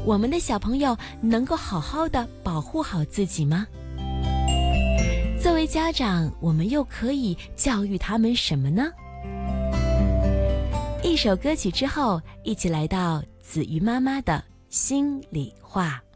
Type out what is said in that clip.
我们的小朋友能够好好的保护好自己吗？作为家长，我们又可以教育他们什么呢？一首歌曲之后，一起来到子瑜妈妈的心里话。